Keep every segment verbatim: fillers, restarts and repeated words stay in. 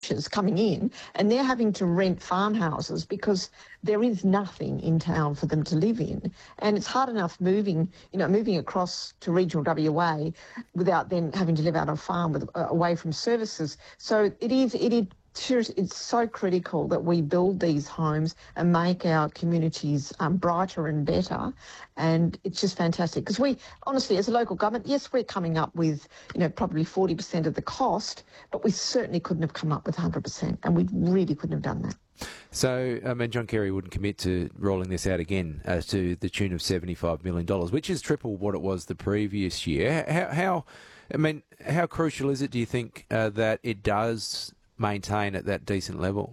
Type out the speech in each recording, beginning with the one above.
poachers coming in, and they're having to rent farmhouses because there is nothing in town for them to live in. And it's hard enough moving, you know, moving across to regional W A without then having to live out on a farm with, uh, away from services. So it is, it is, it's so critical that we build these homes and make our communities um, brighter and better. And it's just fantastic because we, honestly, as a local government, yes, we're coming up with, you know, probably forty percent of the cost, but we certainly couldn't have come up with one hundred percent, and we really couldn't have done that. So, I mean, John Kerry wouldn't commit to rolling this out again uh, to the tune of seventy-five million dollars, which is triple what it was the previous year. How, how I mean, how crucial is it, do you think, uh, that it does maintain at that decent level?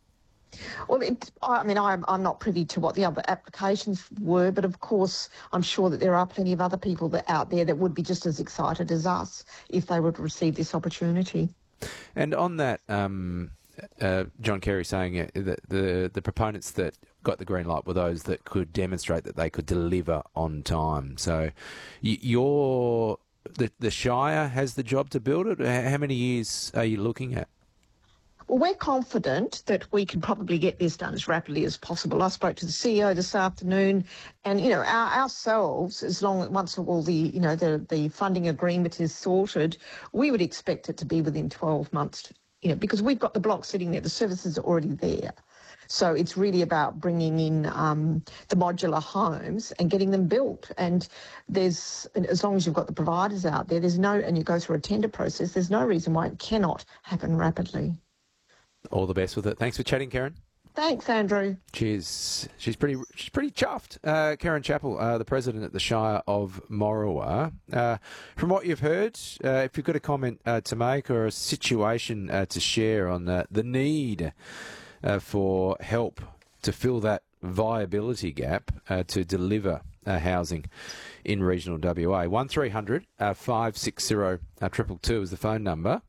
Well, it, I mean, I'm, I'm not privy to what the other applications were, but of course I'm sure that there are plenty of other people that out there that would be just as excited as us if they would receive this opportunity. And on that, um, uh, John Kerry saying uh, that the, the proponents that got the green light were those that could demonstrate that they could deliver on time. So y- you're, the, the Shire has the job to build it. How many years are you looking at? Well, we're confident that we can probably get this done as rapidly as possible. I spoke to the C E O this afternoon, and you know, our, ourselves, as long once all the you know the the funding agreement is sorted, we would expect it to be within twelve months. To, you know, because we've got the block sitting there, the services are already there. So it's really about bringing in um, the modular homes and getting them built. And there's, as long as you've got the providers out there, there's no, and you go through a tender process, there's no reason why it cannot happen rapidly. All the best with it. Thanks for chatting, Karen. Thanks, Andrew. Cheers. She's pretty she's pretty chuffed. Uh, Karen Chappell, uh, the president at the Shire of Moruwa. Uh, from what you've heard, uh, if you've got a comment uh, to make or a situation uh, to share on uh, the need uh, for help to fill that viability gap uh, to deliver uh, housing in regional W A, one three hundred five six zero two two two is the phone number.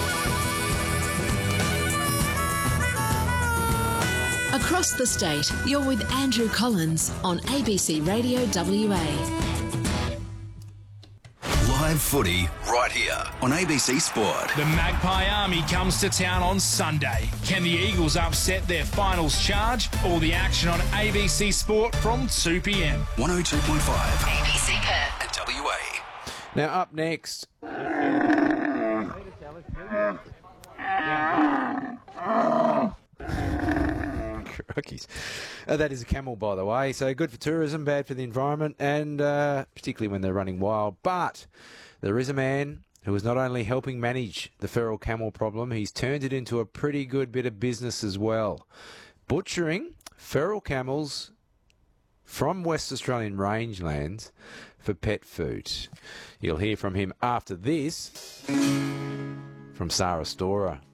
Across the state, you're with Andrew Collins on A B C Radio W A. Live footy right here on A B C Sport. The Magpie Army comes to town on Sunday. Can the Eagles upset their finals charge? All the action on A B C Sport from two p m. one oh two point five A B C Perth and W A. Now up next. Crockies. Uh, that is a camel, by the way. So good for tourism, bad for the environment, and uh, particularly when they're running wild. But there is a man who is not only helping manage the feral camel problem, he's turned it into a pretty good bit of business as well. Butchering feral camels from West Australian rangelands for pet food. You'll hear from him after this from Sarah Storer.